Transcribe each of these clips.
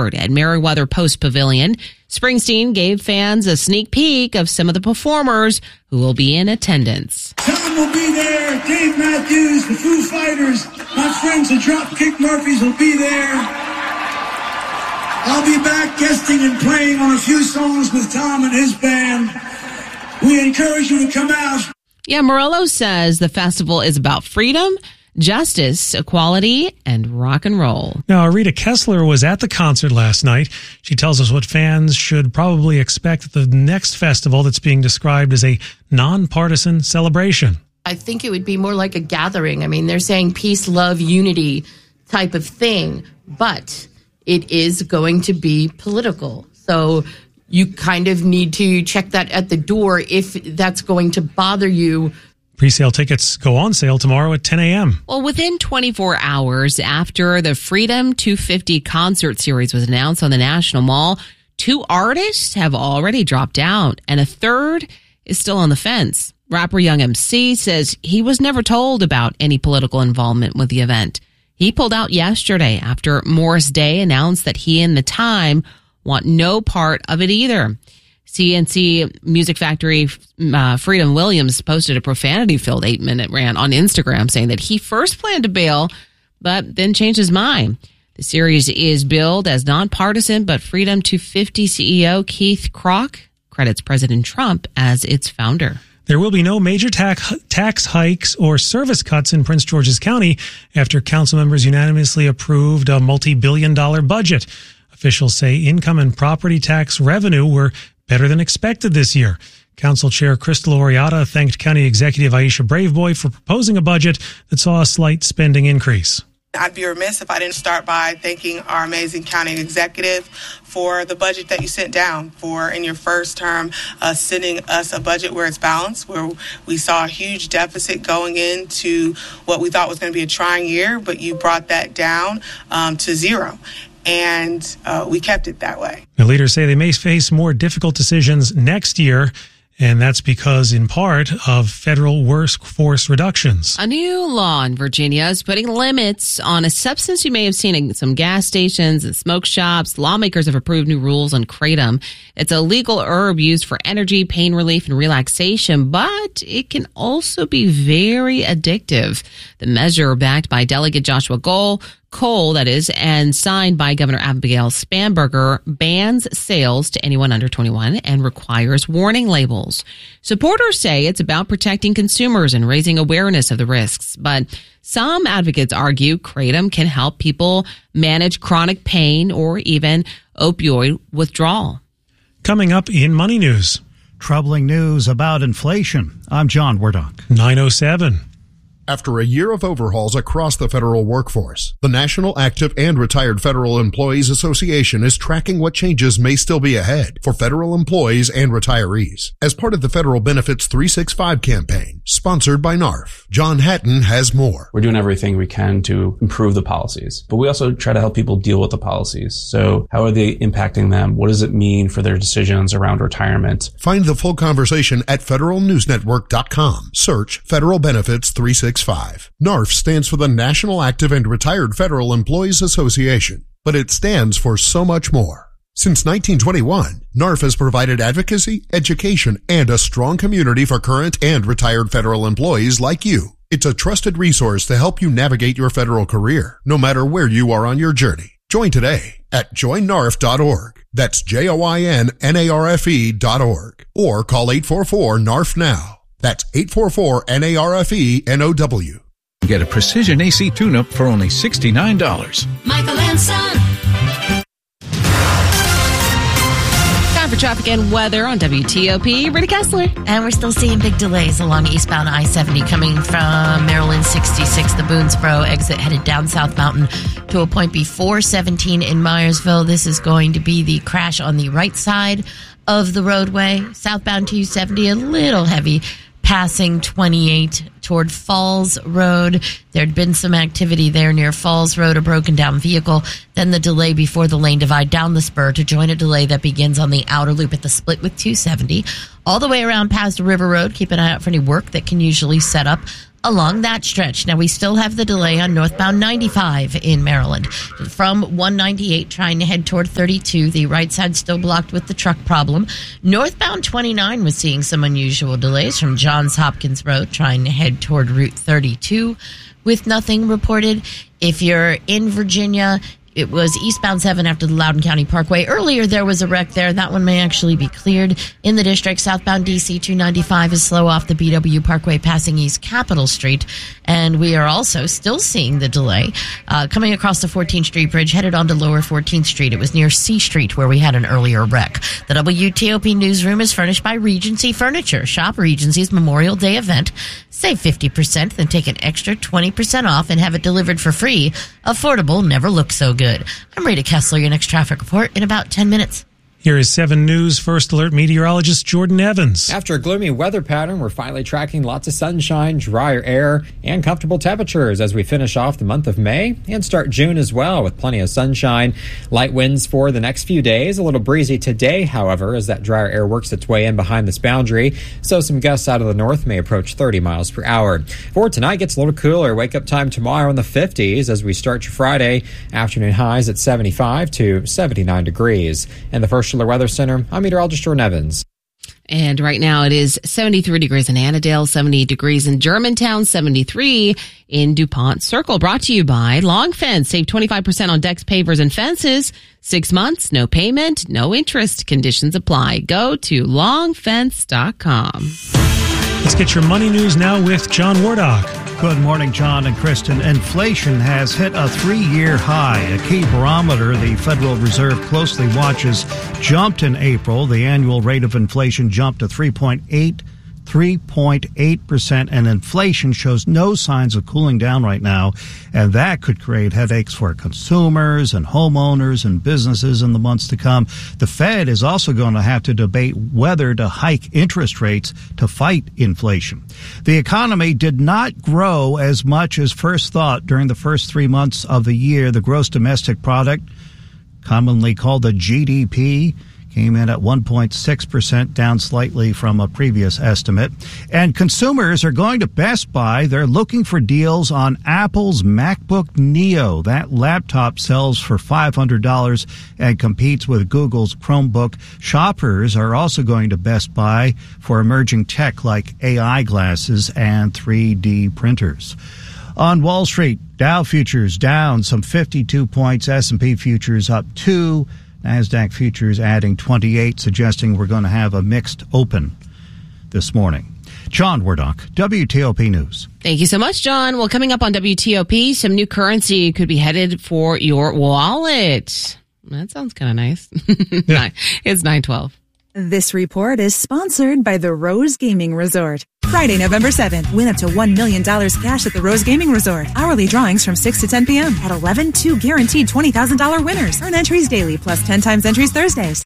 Boulevard at Merriweather Post Pavilion. Springsteen gave fans a sneak peek of some of the performers who will be in attendance. Tom will be there, Dave Matthews, the Foo Fighters, my friends the Dropkick Murphys will be there. I'll be back guesting and playing on a few songs with Tom and his band. We encourage you to come out. Yeah, Morello says the festival is about freedom, justice, equality, and rock and roll. Now, Rita Kessler was at the concert last night. She tells us what fans should probably expect at the next festival that's being described as a nonpartisan celebration. I think it would be more like a gathering. I mean, they're saying peace, love, unity type of thing, but it is going to be political. So you kind of need to check that at the door if that's going to bother you. Pre-sale tickets go on sale tomorrow at 10 a.m. Well, within 24 hours after the Freedom 250 concert series was announced on the National Mall, 2 artists have already dropped out, and a third is still on the fence. Rapper Young MC says he was never told about any political involvement with the event. He pulled out yesterday after Morris Day announced that he and The Time want no part of it either. CNC Music Factory Freedom Williams posted a profanity-filled 8-minute rant on Instagram saying that he first planned to bail, but then changed his mind. The series is billed as nonpartisan, but Freedom 250 CEO Keith Krach credits President Trump as its founder. There will be no major tax hikes or service cuts in Prince George's County after council members unanimously approved a multi-billion-dollar budget. Officials say income and property tax revenue were better than expected this year. Council Chair Crystal Oriata thanked County Executive Aisha Braveboy for proposing a budget that saw a slight spending increase. I'd be remiss if I didn't start by thanking our amazing county executive for the budget that you sent down for in your first term, sending us a budget where it's balanced, where we saw a huge deficit going into what we thought was going to be a trying year, but you brought that down to zero. And we kept it that way. The leaders say they may face more difficult decisions next year, and that's because, in part, of federal workforce reductions. A new law in Virginia is putting limits on a substance you may have seen in some gas stations and smoke shops. Lawmakers have approved new rules on kratom. It's a legal herb used for energy, pain relief, and relaxation, but it can also be very addictive. The measure, backed by Delegate Joshua Cole, that is, and signed by Governor Abigail Spanberger, bans sales to anyone under 21 and requires warning labels. Supporters say it's about protecting consumers and raising awareness of the risks, but some advocates argue kratom can help people manage chronic pain or even opioid withdrawal. Coming up in Money News. Troubling news about inflation. I'm John Wardock. 9:07. After a year of overhauls across the federal workforce, the National Active and Retired Federal Employees Association is tracking what changes may still be ahead for federal employees and retirees as part of the Federal Benefits 365 campaign, sponsored by NARF. John Hatton has more. We're doing everything we can to improve the policies, but we also try to help people deal with the policies. So how are they impacting them? What does it mean for their decisions around retirement? Find the full conversation at federalnewsnetwork.com. Search Federal Benefits 365. NARF stands for the National Active and Retired Federal Employees Association, but it stands for so much more. Since 1921, NARF has provided advocacy, education, and a strong community for current and retired federal employees like you. It's a trusted resource to help you navigate your federal career, no matter where you are on your journey. Join today at joinnarf.org. That's JOINNARFE.org. Or call 844-NARF-NOW. That's 844-NARFE-NOW. Get a precision AC tune-up for only $69. Michael and Son. Time for traffic and weather on WTOP. Rita Kessler. And we're still seeing big delays along eastbound I-70 coming from Maryland 66, the Boonesboro exit headed down South Mountain to a point before 17 in Myersville. This is going to be the crash on the right side of the roadway. Southbound 270, a little heavy, passing 28 toward Falls Road. There'd been some activity there near Falls Road, a broken down vehicle. Then the delay before the lane divide down the spur to join a delay that begins on the outer loop at the split with 270. All the way around past River Road. Keep an eye out for any work that can usually set up along that stretch. Now, we still have the delay on northbound 95 in Maryland. From 198 trying to head toward 32, the right side still blocked with the truck problem. Northbound 29 was seeing some unusual delays from Johns Hopkins Road trying to head toward Route 32 with nothing reported. If you're in Virginia, it was eastbound 7 after the Loudoun County Parkway. Earlier, there was a wreck there. That one may actually be cleared. In the district, southbound DC 295 is slow off the BW Parkway passing East Capitol Street. And we are also still seeing the delay coming across the 14th Street Bridge, headed onto lower 14th Street. It was near C Street where we had an earlier wreck. The WTOP newsroom is furnished by Regency Furniture. Shop Regency's Memorial Day event. Save 50%, then take an extra 20% off and have it delivered for free. Affordable never looks so good. I'm Rita Kessler, your next traffic report in about 10 minutes. Here is 7 News First Alert meteorologist Jordan Evans. After a gloomy weather pattern, we're finally tracking lots of sunshine, drier air, and comfortable temperatures as we finish off the month of May and start June as well with plenty of sunshine. Light winds for the next few days. A little breezy today, however, as that drier air works its way in behind this boundary. So some gusts out of the north may approach 30 miles per hour. For tonight, gets a little cooler. Wake up time tomorrow in the 50s as we start your Friday. Afternoon highs at 75 to 79 degrees. And the First Alert Weather Center, I'm meteorologist Jordan Evans. And right now it is 73 degrees in Annandale, 70 degrees in Germantown, 73 in DuPont Circle. Brought to you by Long Fence. Save 25% on decks, pavers, and fences. 6 months, no payment, no interest. Conditions apply. Go to longfence.com. Let's get your money news now with John Wardock. Good morning, John and Kristen. Inflation has hit a 3-year high. A key barometer the Federal Reserve closely watches jumped in April. The annual rate of inflation jumped to 3.8%, and inflation shows no signs of cooling down right now, and that could create headaches for consumers and homeowners and businesses in the months to come. The Fed is also going to have to debate whether to hike interest rates to fight inflation. The economy did not grow as much as first thought during the first 3 months of the year. The gross domestic product, commonly called the GDP, came in at 1.6%, down slightly from a previous estimate. And consumers are going to Best Buy. They're looking for deals on Apple's MacBook Neo. That laptop sells for $500 and competes with Google's Chromebook. Shoppers are also going to Best Buy for emerging tech like AI glasses and 3D printers. On Wall Street, Dow futures down some 52 points, S&P futures up 2, NASDAQ futures adding 28, suggesting we're going to have a mixed open this morning. John Wardock, WTOP News. Thank you so much, John. Well, coming up on WTOP, some new currency could be headed for your wallet. That sounds kind of nice. Yeah. It's 9:12. This report is sponsored by the Rose Gaming Resort. Friday, November 7th, win up to $1 million cash at the Rose Gaming Resort. Hourly drawings from 6 to 10 p.m. At 11, 2 guaranteed $20,000 winners. Earn entries daily, plus 10 times entries Thursdays.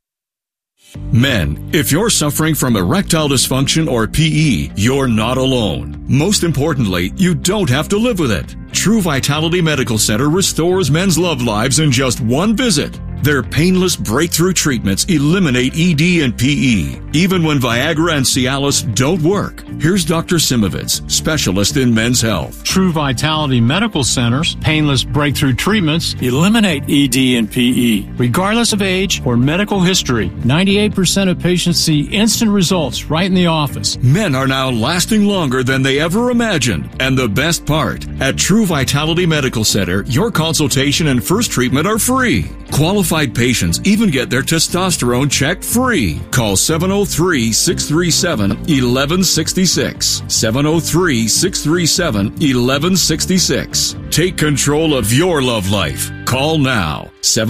Men, if you're suffering from erectile dysfunction or PE, you're not alone. Most importantly, you don't have to live with it. True Vitality Medical Center restores men's love lives in just one visit. Their painless breakthrough treatments eliminate ED and PE, even when Viagra and Cialis don't work. Here's Dr. Simovitz, specialist in men's health. True Vitality Medical Center's painless breakthrough treatments eliminate ED and PE, regardless of age or medical history. 98% of patients see instant results right in the office. Men are now lasting longer than they ever imagined. And the best part, at True Vitality Medical Center, your consultation and first treatment are free. Qualified patients even get their testosterone checked free. Call 703-637-1166. 703-637-1166. Take control of your love life. Call now.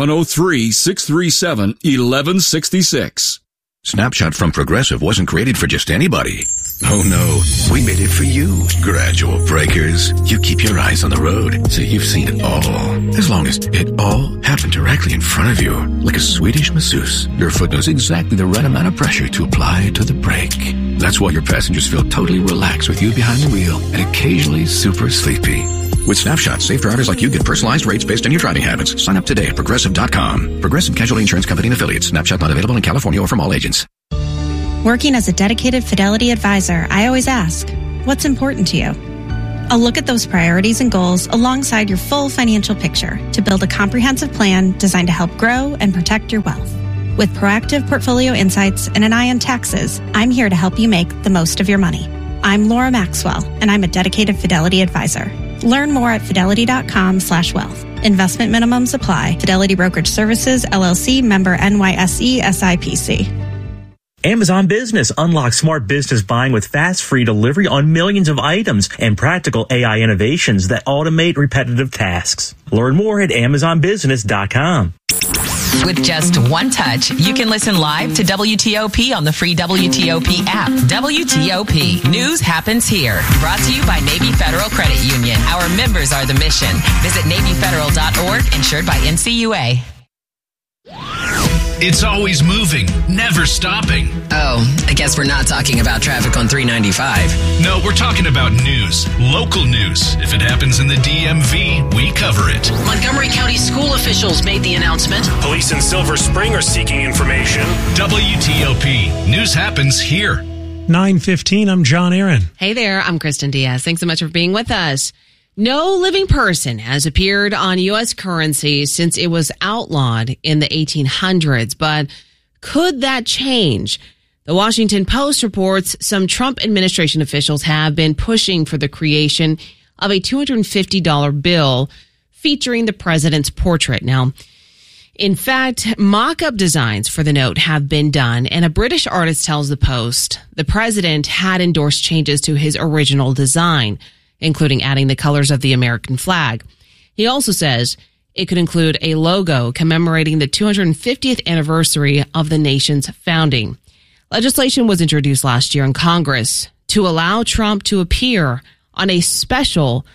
703-637-1166. Snapshot from Progressive wasn't created for just anybody. Oh no, we made it for you. Gradual breakers. You keep your eyes on the road, so you've seen it all. As long as it all happened directly in front of you, like a Swedish masseuse, your foot knows exactly the right amount of pressure to apply to the brake. That's why your passengers feel totally relaxed with you behind the wheel and occasionally super sleepy. With Snapshot, safe drivers like you get personalized rates based on your driving habits. Sign up today at Progressive.com. Progressive Casualty Insurance Company and Affiliates. Snapshot not available in California or from all agents. Working as a dedicated Fidelity advisor, I always ask, what's important to you? I'll look at those priorities and goals alongside your full financial picture to build a comprehensive plan designed to help grow and protect your wealth. With proactive portfolio insights and an eye on taxes, I'm here to help you make the most of your money. I'm Laura Maxwell, and I'm a dedicated Fidelity advisor. Learn more at fidelity.com/wealth. Investment minimums apply. Fidelity Brokerage Services, LLC, member NYSE, SIPC. Amazon Business unlocks smart business buying with fast, free delivery on millions of items and practical AI innovations that automate repetitive tasks. Learn more at amazonbusiness.com. With just one touch, you can listen live to WTOP on the free WTOP app. WTOP. News happens here. Brought to you by Navy Federal Credit Union. Our members are the mission. Visit NavyFederal.org, insured by NCUA. It's always moving, never stopping. Oh, I guess we're not talking about traffic on 395. No, we're talking about news, local news. If it happens in the DMV, we cover it. Montgomery County school officials made the announcement. Police in Silver Spring are seeking information. WTOP. News happens here. 9:15, I'm John Aaron. Hey there, I'm Kristen Diaz. Thanks so much for being with us. No living person has appeared on U.S. currency since it was outlawed in the 1800s, but could that change? The Washington Post reports some Trump administration officials have been pushing for the creation of a $250 bill featuring the president's portrait. Now, in fact, mock-up designs for the note have been done, and a British artist tells the Post the president had endorsed changes to his original design, including adding the colors of the American flag. He also says it could include a logo commemorating the 250th anniversary of the nation's founding. Legislation was introduced last year in Congress to allow Trump to appear on a special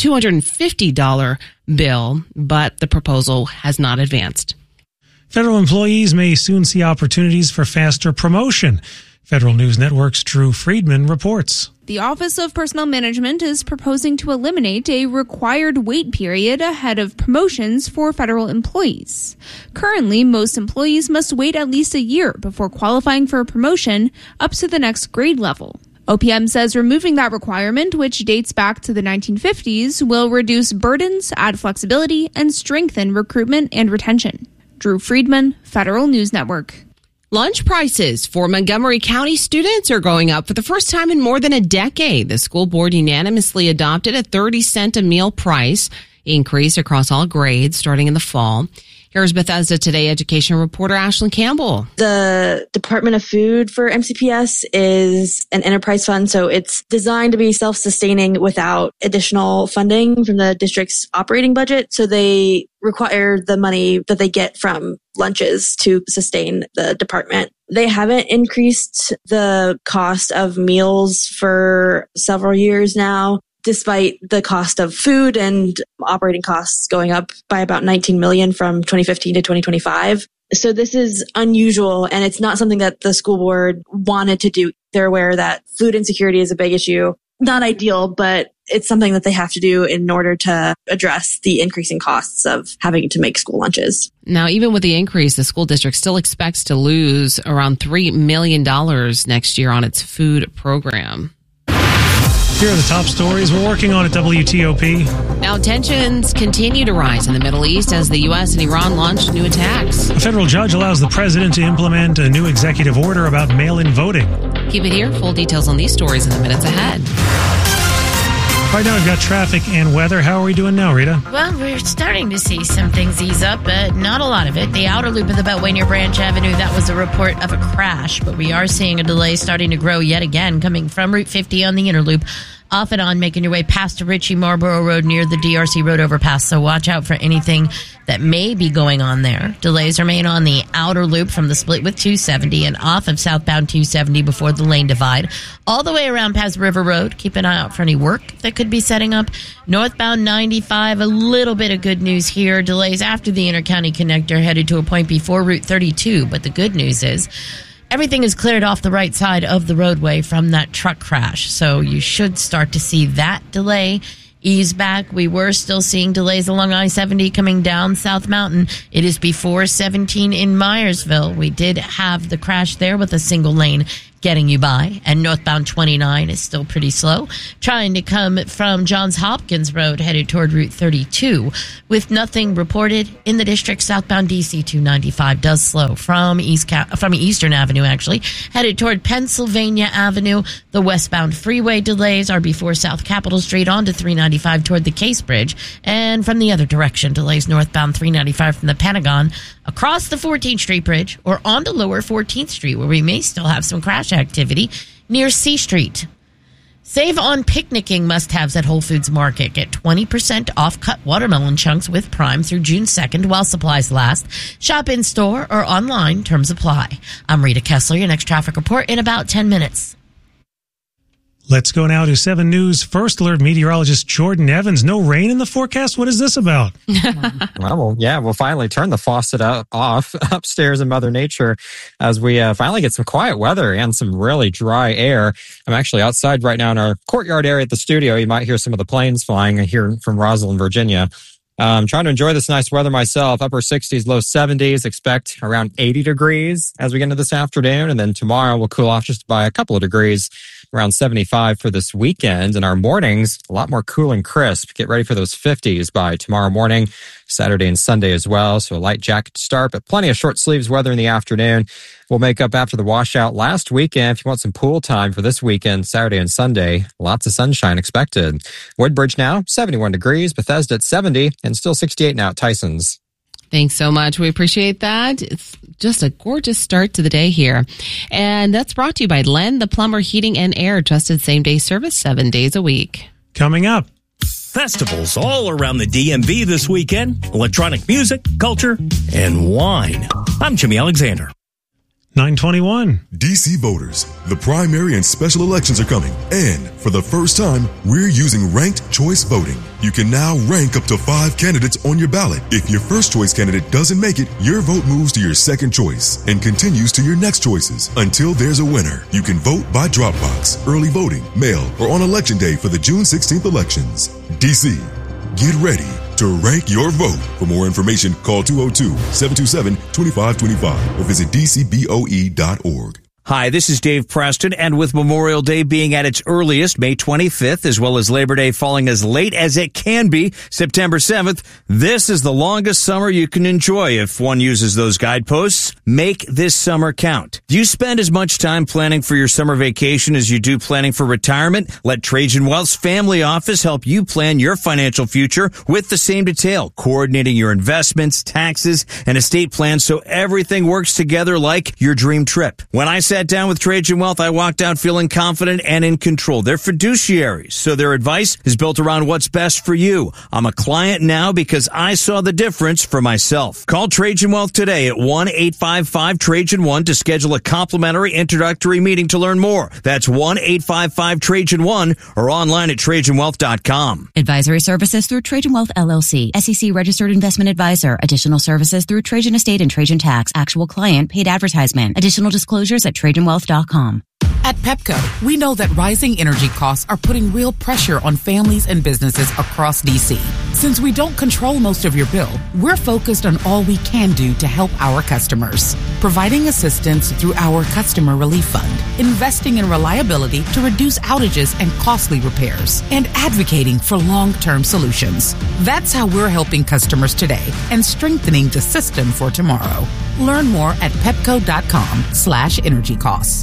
$250 bill, but the proposal has not advanced. Federal employees may soon see opportunities for faster promotion. Federal News Network's Drew Friedman reports. The Office of Personnel Management is proposing to eliminate a required wait period ahead of promotions for federal employees. Currently, most employees must wait at least a year before qualifying for a promotion up to the next grade level. OPM says removing that requirement, which dates back to the 1950s, will reduce burdens, add flexibility, and strengthen recruitment and retention. Drew Friedman, Federal News Network. Lunch prices for Montgomery County students are going up for the first time in more than a decade. The school board unanimously adopted a 30-cent a meal price increase across all grades starting in the fall. Here's Bethesda Today education reporter Ashlyn Campbell. The Department of Food for MCPS is an enterprise fund, so it's designed to be self-sustaining without additional funding from the district's operating budget. So they require the money that they get from lunches to sustain the department. They haven't increased the cost of meals for several years now, despite the cost of food and operating costs going up by about $19 million from 2015 to 2025. So this is unusual, and it's not something that the school board wanted to do. They're aware that food insecurity is a big issue. Not ideal, but it's something that they have to do in order to address the increasing costs of having to make school lunches. Now, even with the increase, the school district still expects to lose around $3 million next year on its food program. Here are the top stories we're working on at WTOP. Now, tensions continue to rise in the Middle East as the U.S. and Iran launch new attacks. A federal judge allows the president to implement a new executive order about mail-in voting. Keep it here. Full details on these stories in the minutes ahead. Right now, we've got traffic and weather. How are we doing now, Rita? Well, we're starting to see some things ease up, but not a lot of it. The outer loop of the Beltway near Branch Avenue, that was a report of a crash, but we are seeing a delay starting to grow yet again coming from Route 50 on the inner loop. Off and on, making your way past Ritchie Marlboro Road near the DRC Road overpass. So watch out for anything that may be going on there. Delays remain on the outer loop from the split with 270 and off of southbound 270 before the lane divide. All the way around past River Road. Keep an eye out for any work that could be setting up. Northbound 95, a little bit of good news here. Delays after the Intercounty Connector headed to a point before Route 32. But the good news is everything is cleared off the right side of the roadway from that truck crash. So you should start to see that delay ease back. We were still seeing delays along I-70 coming down South Mountain. It is before 17 in Myersville. We did have the crash there with a single lane getting you by, and northbound 29 is still pretty slow. Trying to come from Johns Hopkins Road headed toward Route 32 with nothing reported in the district. Southbound DC 295 does slow from Eastern Avenue, actually, headed toward Pennsylvania Avenue. The westbound freeway delays are before South Capitol Street onto 395 toward the Case Bridge, and from the other direction, delays northbound 395 from the Pentagon across the 14th Street Bridge or onto lower 14th Street, where we may still have some crash activity near C Street. Save on picnicking must-haves at Whole Foods Market. Get 20% off cut watermelon chunks with Prime through June 2nd while supplies last. Shop in-store or online. Terms apply. I'm Rita Kessler, your next traffic report in about 10 minutes. Let's go now to 7 News First Alert meteorologist Jordan Evans. No rain in the forecast? What is this about? We'll finally turn the faucet off upstairs in Mother Nature as we finally get some quiet weather and some really dry air. I'm actually outside right now in our courtyard area at the studio. You might hear some of the planes flying here from Rosalind, Virginia. I'm trying to enjoy this nice weather myself. Upper 60s, low 70s. Expect around 80 degrees as we get into this afternoon. And then tomorrow we'll cool off just by a couple of degrees, around 75 for this weekend. And our mornings, a lot more cool and crisp. Get ready for those 50s by tomorrow morning, Saturday and Sunday as well. So a light jacket to start, but plenty of short sleeves weather in the afternoon. We'll make up after the washout last weekend. If you want some pool time for this weekend, Saturday and Sunday, lots of sunshine expected. Woodbridge now, 71 degrees. Bethesda at 70 and still 68 now at Tyson's. Thanks so much. We appreciate that. It's just a gorgeous start to the day here. And that's brought to you by Len, the Plumber Heating and Air, trusted same-day service 7 days a week. Coming up. Festivals all around the DMV this weekend. Electronic music, culture, and wine. I'm Jimmy Alexander. 921. DC voters, the primary and special elections are coming. And for the first time, we're using ranked choice voting. You can now rank up to 5 candidates on your ballot. If your first choice candidate doesn't make it, your vote moves to your second choice and continues to your next choices until there's a winner. You can vote by drop box, early voting, mail, or on election day for the June 16th elections. DC, get ready to rank your vote. For more information, call 202-727-2525 or visit dcboe.org. Hi, this is Dave Preston, and with Memorial Day being at its earliest, May 25th, as well as Labor Day falling as late as it can be, September 7th, this is the longest summer you can enjoy if one uses those guideposts. Make this summer count. Do you spend as much time planning for your summer vacation as you do planning for retirement? Let Trajan Wealth's family office help you plan your financial future with the same detail, coordinating your investments, taxes, and estate plans so everything works together like your dream trip. When I sat down with Trajan Wealth, I walked out feeling confident and in control. They're fiduciaries, so their advice is built around what's best for you. I'm a client now because I saw the difference for myself. Call Trajan Wealth today at 1-855-TRAJAN-1 to schedule a complimentary introductory meeting to learn more. That's 1-855-TRAJAN-1 or online at TrajanWealth.com. Advisory services through Trajan Wealth LLC, SEC registered investment advisor. Additional services through Trajan Estate and Trajan Tax. Actual client paid advertisement. Additional disclosures at TrajanWealth.com. At Pepco, we know that rising energy costs are putting real pressure on families and businesses across D.C. Since we don't control most of your bill, we're focused on all we can do to help our customers. Providing assistance through our Customer Relief Fund, investing in reliability to reduce outages and costly repairs, and advocating for long-term solutions. That's how we're helping customers today and strengthening the system for tomorrow. Learn more at pepco.com/energy costs.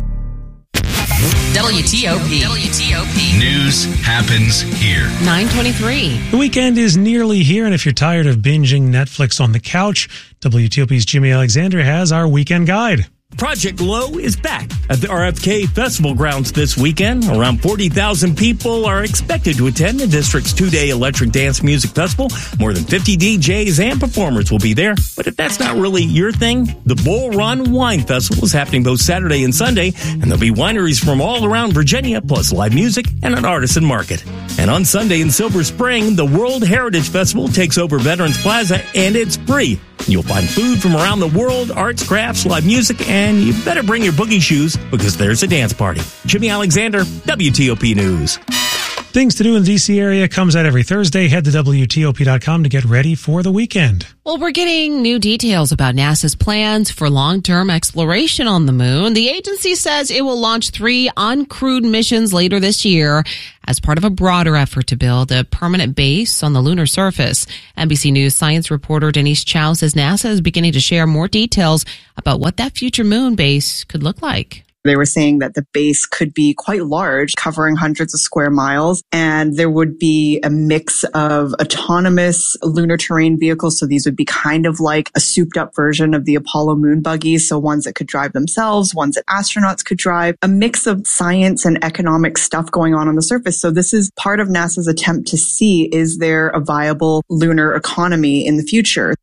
WTOP. News happens here. 923. The weekend is nearly here, and if you're tired of binging Netflix on the couch, WTOP's Jimmy Alexander has our weekend guide. Project Glow is back at the RFK Festival grounds this weekend. Around 40,000 people are expected to attend the district's 2-day electric dance music festival. More than 50 DJs and performers will be there. But if that's not really your thing, the Bull Run Wine Festival is happening both Saturday and Sunday, and there'll be wineries from all around Virginia, plus live music and an artisan market. And on Sunday in Silver Spring, the World Heritage Festival takes over Veterans Plaza, and it's free. You'll find food from around the world, arts, crafts, live music, and you better bring your boogie shoes because there's a dance party. Jimmy Alexander, WTOP News. Things to do in the D.C. area comes out every Thursday. Head to WTOP.com to get ready for the weekend. Well, we're getting new details about NASA's plans for long-term exploration on the moon. The agency says it will launch 3 uncrewed missions later this year as part of a broader effort to build a permanent base on the lunar surface. NBC News science reporter Denise Chow says NASA is beginning to share more details about what that future moon base could look like. They were saying that the base could be quite large, covering hundreds of square miles, and there would be a mix of autonomous lunar terrain vehicles. So these would be kind of like a souped up version of the Apollo moon buggies. So ones that could drive themselves, ones that astronauts could drive, a mix of science and economic stuff going on the surface. So this is part of NASA's attempt to see, is there a viable lunar economy in the future?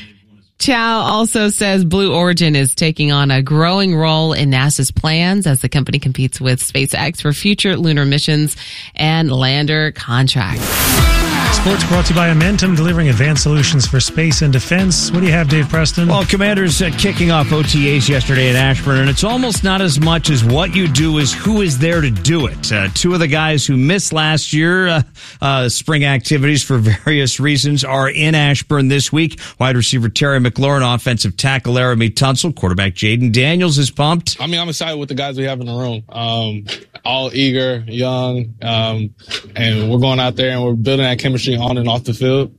Chow also says Blue Origin is taking on a growing role in NASA's plans as the company competes with SpaceX for future lunar missions and lander contracts. Sports brought to you by Amentum, delivering advanced solutions for space and defense. What do you have, Dave Preston? Well, Commanders kicking off OTAs yesterday at Ashburn, and it's almost not as much as what you do as who is there to do it. 2 of the guys who missed last year spring activities for various reasons are in Ashburn this week. Wide receiver Terry McLaurin, offensive tackle Laramie Tunsil, quarterback Jaden Daniels is pumped. I mean, I'm excited with the guys we have in the room. All eager, young, and we're going out there and we're building that chemistry on and off the field.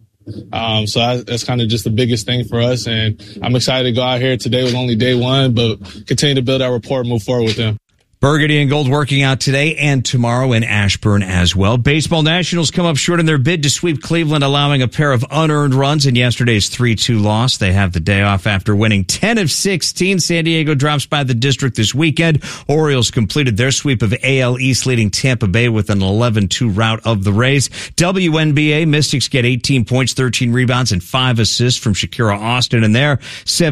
So that's kind of just the biggest thing for us. And I'm excited to go out here today with only day 1, but continue to build our rapport and move forward with them. Burgundy and Gold working out today and tomorrow in Ashburn as well. Baseball Nationals come up short in their bid to sweep Cleveland, allowing a pair of unearned runs in yesterday's 3-2 loss. They have the day off after winning 10 of 16. San Diego drops by the district this weekend. Orioles completed their sweep of AL East, leading Tampa Bay with an 11-2 rout of the Rays. WNBA, Mystics get 18 points, 13 rebounds, and 5 assists from Shakira Austin in their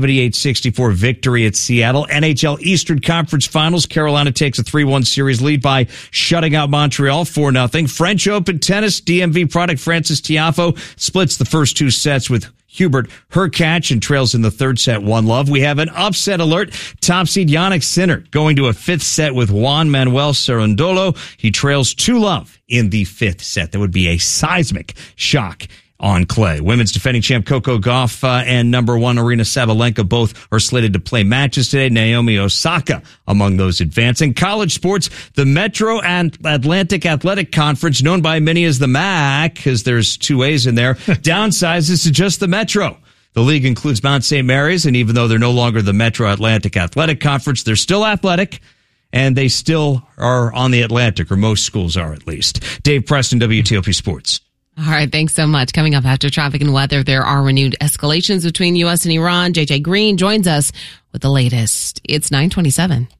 78-64 victory at Seattle. NHL Eastern Conference Finals, Carolina takes a 3-1 series lead by shutting out Montreal 4-0. French Open tennis, DMV product Francis Tiafoe splits the first 2 sets with Hubert Hurkacz and trails in the 3rd set 1-love. We have an upset alert. Top seed Jannik Sinner going to a 5th set with Juan Manuel Cerundolo. He trails 2-love in the 5th set. That would be a seismic shock on clay. Women's defending champ Coco Gauff and number 1 Aryna Sabalenka both are slated to play matches today. Naomi Osaka among those advancing. College sports, the Metro and Atlantic Athletic Conference, known by many as the MAC, because there's 2 A's in there, downsizes to just the Metro. The league includes Mount St. Mary's, and even though they're no longer the Metro Atlantic Athletic Conference, they're still athletic, and they still are on the Atlantic, or most schools are at least. Dave Preston, WTOP Sports. All right, thanks so much. Coming up after traffic and weather, there are renewed escalations between U.S. and Iran. JJ Green joins us with the latest. It's 9:27.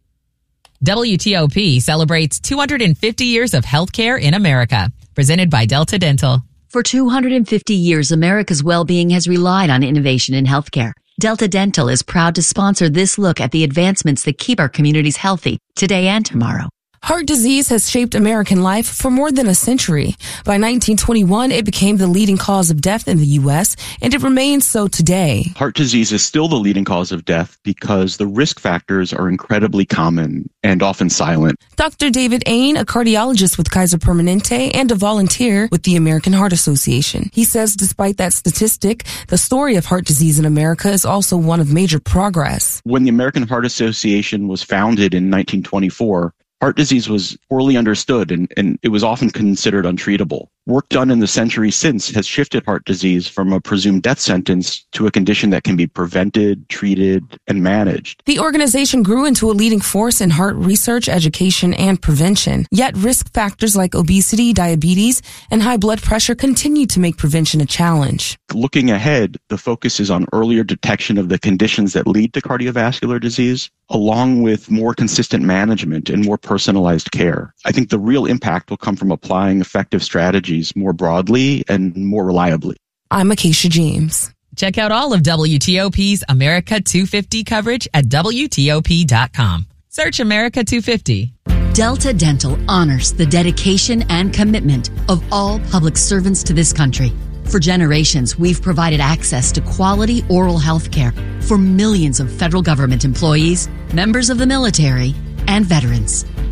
WTOP celebrates 250 years of healthcare in America. Presented by Delta Dental. For 250 years, America's well-being has relied on innovation in healthcare. Delta Dental is proud to sponsor this look at the advancements that keep our communities healthy today and tomorrow. Heart disease has shaped American life for more than a century. By 1921, it became the leading cause of death in the U.S., and it remains so today. Heart disease is still the leading cause of death because the risk factors are incredibly common and often silent. Dr. David Ain, a cardiologist with Kaiser Permanente and a volunteer with the American Heart Association. He says despite that statistic, the story of heart disease in America is also one of major progress. When the American Heart Association was founded in 1924, heart disease was poorly understood and it was often considered untreatable. Work done in the century since has shifted heart disease from a presumed death sentence to a condition that can be prevented, treated, and managed. The organization grew into a leading force in heart research, education, and prevention. Yet risk factors like obesity, diabetes, and high blood pressure continue to make prevention a challenge. Looking ahead, the focus is on earlier detection of the conditions that lead to cardiovascular disease, along with more consistent management and more personalized care. I think the real impact will come from applying effective strategies more broadly and more reliably. I'm Acacia James. Check out all of WTOP's America 250 coverage at WTOP.com. Search America 250. Delta Dental honors the dedication and commitment of all public servants to this country. For generations, we've provided access to quality oral health care for millions of federal government employees, members of the military, and veterans.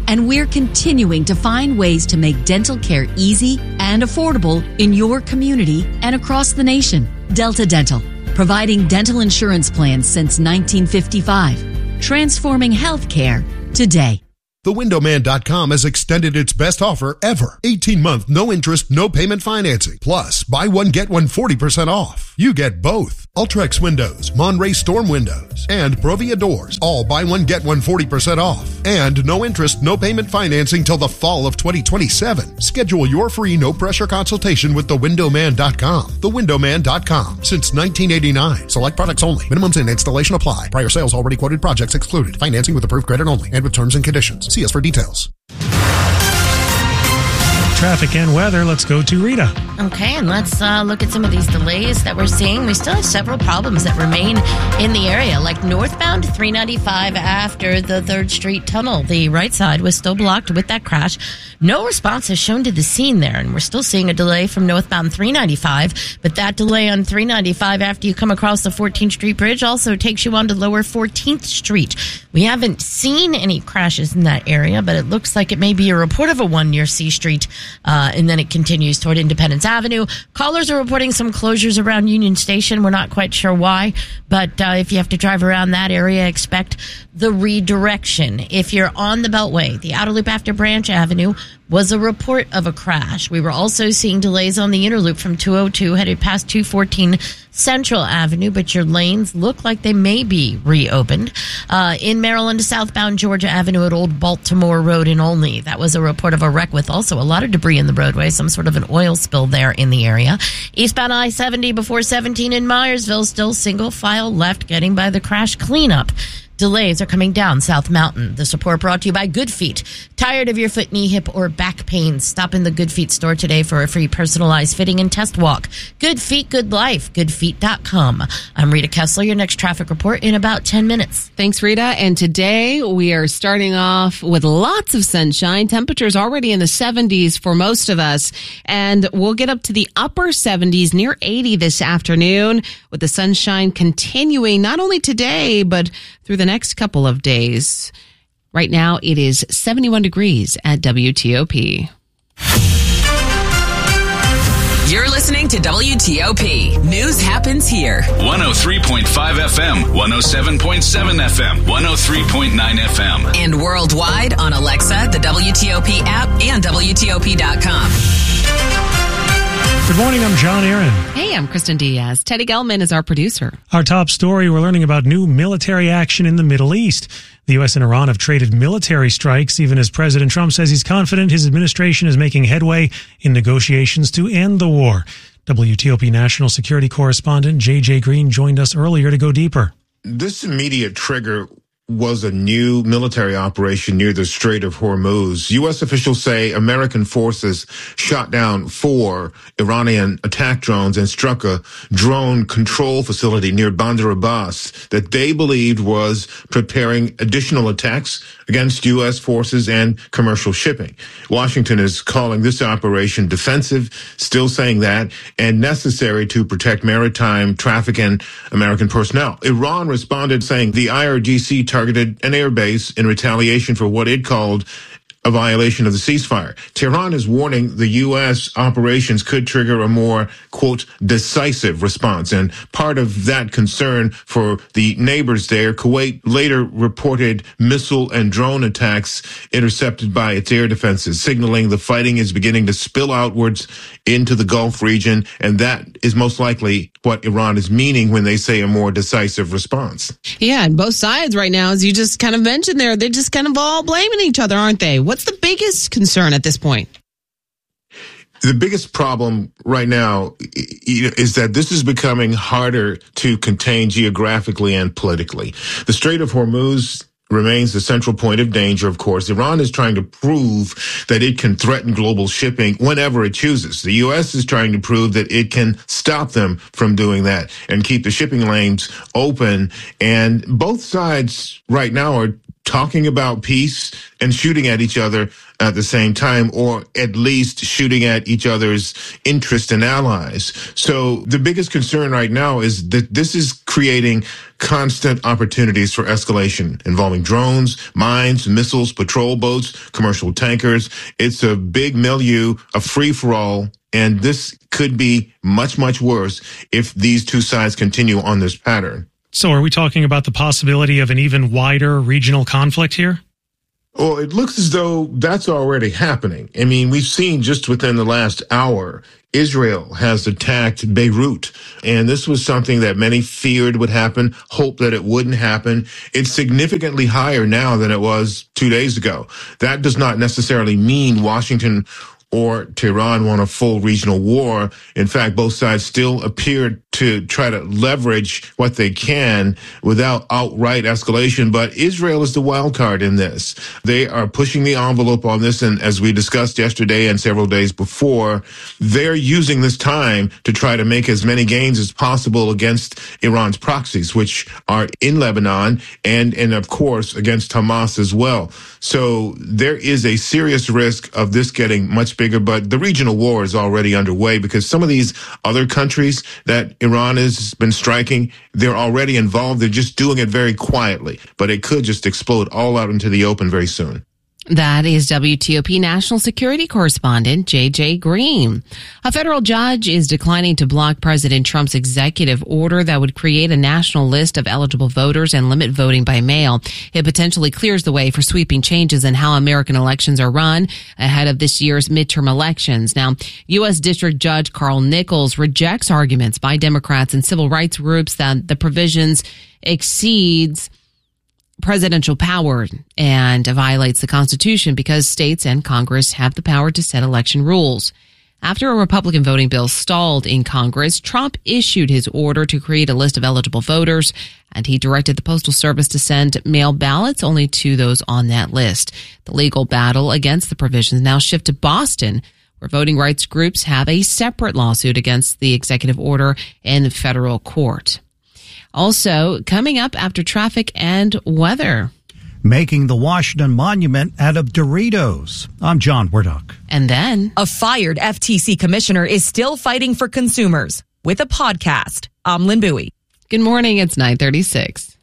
And we're continuing to find ways to make dental care easy and affordable in your community and across the nation. Delta Dental, providing dental insurance plans since 1955, transforming healthcare today. TheWindowMan.com has extended its best offer ever. 18-month, no interest, no payment financing. Plus, buy one, get one 40% off. You get both. Ultrex windows, Monterey Storm windows, and Provia doors. All buy one, get one 40% off. And no interest, no payment financing till the fall of 2027. Schedule your free no-pressure consultation with TheWindowMan.com. TheWindowMan.com. Since 1989. Select products only. Minimums and installation apply. Prior sales already quoted projects excluded. Financing with approved credit only and with terms and conditions. See us for details. Traffic and weather. Let's go to Rita. Okay, and let's look at some of these delays that we're seeing. We still have several problems that remain in the area, like northbound 395 after the 3rd Street Tunnel. The right side was still blocked with that crash. No response is shown to the scene there, and we're still seeing a delay from northbound 395, but that delay on 395 after you come across the 14th Street Bridge also takes you on to lower 14th Street. We haven't seen any crashes in that area, but it looks like it may be a report of a one near C Street. And then it continues toward Independence Avenue. Callers are reporting some closures around Union Station. We're not quite sure why, but if you have to drive around that area, expect the redirection. If you're on the Beltway, the outer loop after Branch Avenue was a report of a crash. We were also seeing delays on the inner loop from 202 headed past 214 Central Avenue, but your lanes look like they may be reopened. In Maryland, southbound Georgia Avenue at Old Baltimore Road in Olney. That was a report of a wreck with also a lot of debris in the roadway, some sort of an oil spill there in the area. Eastbound I-70 before 17 in Myersville, still single file left getting by the crash cleanup. Delays are coming down South Mountain. The support brought to you by Good Feet. Tired of your foot, knee, hip, or back pain? Stop in the Good Feet store today for a free personalized fitting and test walk. Good Feet, good life. GoodFeet.com. I'm Rita Kessler. Your next traffic report in about 10 minutes. Thanks, Rita. And today we are starting off with lots of sunshine. Temperatures already in the 70s for most of us. And we'll get up to the upper 70s, near 80 this afternoon, with the sunshine continuing not only today, but through the next couple of days. Right now, it is 71 degrees at WTOP. You're listening to WTOP. News happens here. 103.5 FM, 107.7 FM, 103.9 FM. And worldwide on Alexa, the WTOP app, and WTOP.com. Good morning, I'm John Aaron. Hey, I'm Kristen Diaz. Teddy Gelman is our producer. Our top story, we're learning about new military action in the Middle East. The U.S. and Iran have traded military strikes, even as President Trump says he's confident his administration is making headway in negotiations to end the war. WTOP national security correspondent J.J. Green joined us earlier to go deeper. This immediate trigger was a new military operation near the Strait of Hormuz. U.S. officials say American forces shot down 4 Iranian attack drones and struck a drone control facility near Bandar Abbas that they believed was preparing additional attacks against U.S. forces and commercial shipping. Washington is calling this operation defensive, still saying that, and necessary to protect maritime traffic and American personnel. Iran responded saying the IRGC targeted an airbase in retaliation for what it called a violation of the ceasefire. Tehran is warning the U.S. operations could trigger a more, quote, decisive response. And part of that concern for the neighbors there, Kuwait later reported missile and drone attacks intercepted by its air defenses, signaling the fighting is beginning to spill outwards into the Gulf region. And that is most likely what Iran is meaning when they say a more decisive response. Yeah, and both sides right now, as you just kind of mentioned there, they're just kind of all blaming each other, aren't they? What's the biggest concern at this point? The biggest problem right now is that this is becoming harder to contain geographically and politically. The Strait of Hormuz remains the central point of danger, of course. Iran is trying to prove that it can threaten global shipping whenever it chooses. The U.S. is trying to prove that it can stop them from doing that and keep the shipping lanes open. And both sides right now are talking about peace and shooting at each other at the same time, or at least shooting at each other's interests and allies. So the biggest concern right now is that this is creating constant opportunities for escalation involving drones, mines, missiles, patrol boats, commercial tankers. It's a big milieu, a free-for-all, and this could be much, much worse if these two sides continue on this pattern. So are we talking about the possibility of an even wider regional conflict here? Well, it looks as though that's already happening. I mean, we've seen just within the last hour, Israel has attacked Beirut, and this was something that many feared would happen, hoped that it wouldn't happen. It's significantly higher now than it was 2 days ago. That does not necessarily mean Washington or Tehran want a full regional war. In fact, both sides still appear to try to leverage what they can without outright escalation. But Israel is the wild card in this. They are pushing the envelope on this. And as we discussed yesterday and several days before, they're using this time to try to make as many gains as possible against Iran's proxies, which are in Lebanon and of course, against Hamas as well. So there is a serious risk of this getting much bigger, but the regional war is already underway because some of these other countries that Iran has been striking, they're already involved. They're just doing it very quietly, but it could just explode all out into the open very soon. That is WTOP National Security Correspondent J.J. Green. A federal judge is declining to block President Trump's executive order that would create a national list of eligible voters and limit voting by mail. It potentially clears the way for sweeping changes in how American elections are run ahead of this year's midterm elections. Now, U.S. District Judge Carl Nichols rejects arguments by Democrats and civil rights groups that the provisions exceeds presidential power and violates the Constitution because states and Congress have the power to set election rules. After a Republican voting bill stalled in Congress, Trump issued his order to create a list of eligible voters, and he directed the Postal Service to send mail ballots only to those on that list. The legal battle against the provisions now shift to Boston, where voting rights groups have a separate lawsuit against the executive order in federal court. Also, coming up after traffic and weather. Making the Washington Monument out of Doritos. I'm John Wardock. And then a fired FTC commissioner is still fighting for consumers with a podcast. I'm Lynn Bowie. Good morning. It's 9:36.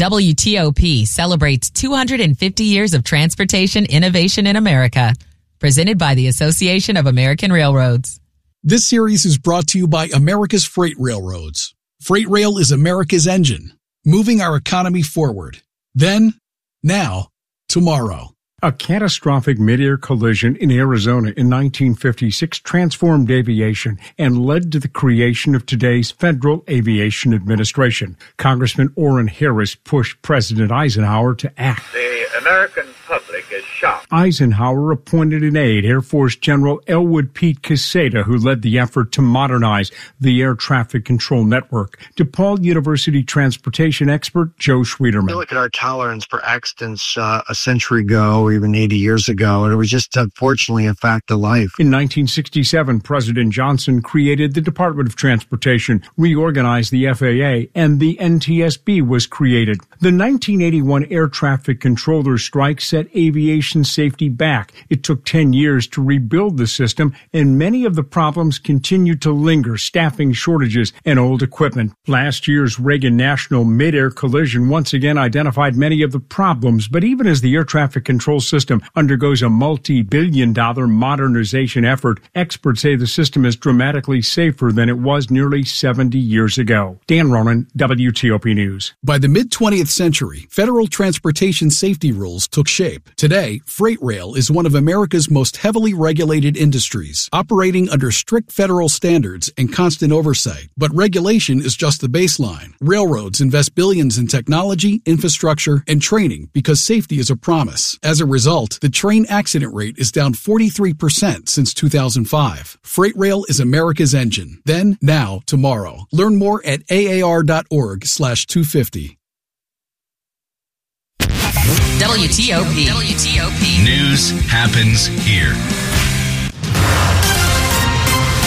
WTOP celebrates 250 years of transportation innovation in America. Presented by the Association of American Railroads. This series is brought to you by America's Freight Railroads. Freight rail is America's engine, moving our economy forward. Then, now, tomorrow. A catastrophic mid-air collision in Arizona in 1956 transformed aviation and led to the creation of today's Federal Aviation Administration. Congressman Orrin Harris pushed President Eisenhower to act. The American public is shocked. Eisenhower appointed an aide, Air Force General Elwood Pete Quesada, who led the effort to modernize the air traffic control network. DePaul University transportation expert Joe Schwederman. You look at our tolerance for accidents a century ago, even 80 years ago, and it was just unfortunately a fact of life. In 1967, President Johnson created the Department of Transportation, reorganized the FAA, and the NTSB was created. The 1981 air traffic controller strike set aviation safety back. It took 10 years to rebuild the system, and many of the problems continue to linger, staffing shortages and old equipment. Last year's Reagan National mid-air collision once again identified many of the problems, but even as the air traffic control system undergoes a multi-billion-dollar modernization effort, experts say the system is dramatically safer than it was nearly 70 years ago. Dan Ronan, WTOP News. By the mid-20th century, federal transportation safety rules took shape. Today, freight rail is one of America's most heavily regulated industries, operating under strict federal standards and constant oversight. But regulation is just the baseline. Railroads invest billions in technology, infrastructure, and training because safety is a promise. As a result, the train accident rate is down 43% since 2005. Freight rail is America's engine. Then, now, tomorrow. Learn more at aar.org/250. WTOP. News happens here.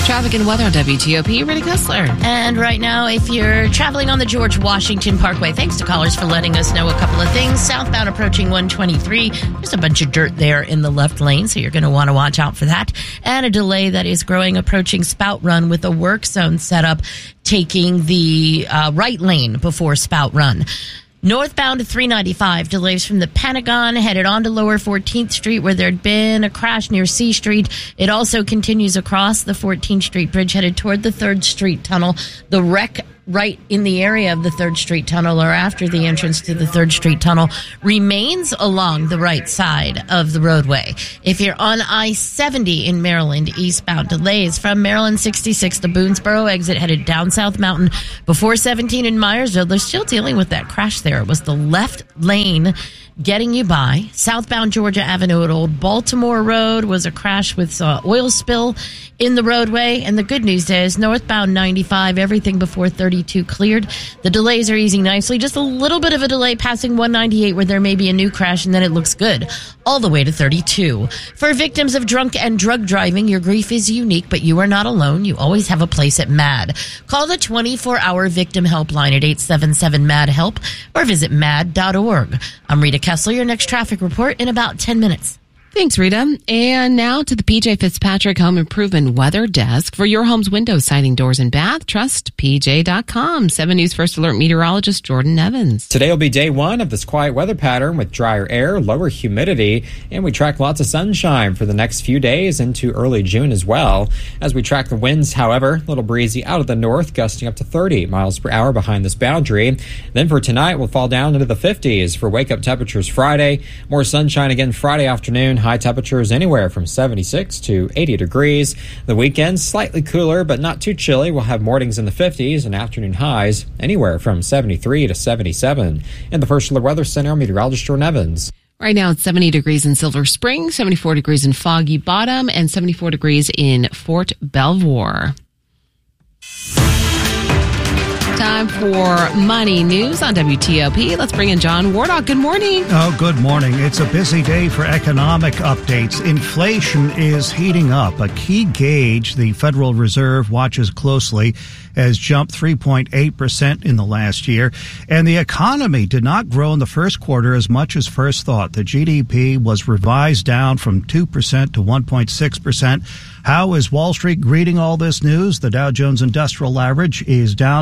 Traffic and weather on WTOP. Rita Kessler. And right now, if you're traveling on the George Washington Parkway, thanks to callers for letting us know a couple of things. Southbound approaching 123. There's a bunch of dirt there in the left lane, so you're going to want to watch out for that. And a delay that is growing approaching Spout Run with a work zone setup taking the right lane before Spout Run. Northbound 395, delays from the Pentagon, headed on to Lower 14th Street where there'd been a crash near C Street. It also continues across the 14th Street Bridge, headed toward the 3rd Street Tunnel. The wreck right in the area of the 3rd Street Tunnel, or after the entrance to the 3rd Street Tunnel, remains along the right side of the roadway. If you're on I-70 in Maryland, eastbound, delays from Maryland 66, the Boonesboro exit, headed down South Mountain before 17 in Myersville. They're still dealing with that crash there. It was the left lane getting you by. Southbound Georgia Avenue at Old Baltimore Road was a crash with oil spill in the roadway. And the good news is northbound 95, everything before 32 cleared. The delays are easing nicely. Just a little bit of a delay passing 198 where there may be a new crash, and then it looks good all the way to 32. For victims of drunk and drug driving, your grief is unique, but you are not alone. You always have a place at MAD. Call the 24-hour victim helpline at 877-MAD-HELP or visit mad.org. I'm Rita Kessler, your next traffic report in about 10 minutes. Thanks, Rita. And now to the PJ Fitzpatrick Home Improvement Weather Desk. For your home's window, siding, doors, and bath, trust PJ.com. 7 News First Alert meteorologist Jordan Evans. Today will be day one of this quiet weather pattern with drier air, lower humidity, and we track lots of sunshine for the next few days into early June as well. As we track the winds, however, a little breezy out of the north, gusting up to 30 miles per hour behind this boundary. Then for tonight, we'll fall down into the 50s for wake-up temperatures Friday. More sunshine again Friday afternoon. High temperatures anywhere from 76 to 80 degrees. The weekend, slightly cooler, but not too chilly. We'll have mornings in the 50s and afternoon highs anywhere from 73 to 77. In the First Alert Weather Center, meteorologist Jordan Evans. Right now, it's 70 degrees in Silver Spring, 74 degrees in Foggy Bottom, and 74 degrees in Fort Belvoir. Time for Money News on WTOP. Let's bring in John Wardock. Good morning. Oh, good morning. It's a busy day for economic updates. Inflation is heating up. A key gauge the Federal Reserve watches closely has jumped 3.8% in the last year. And the economy did not grow in the first quarter as much as first thought. The GDP was revised down from 2% to 1.6%. How is Wall Street greeting all this news? The Dow Jones Industrial Average is down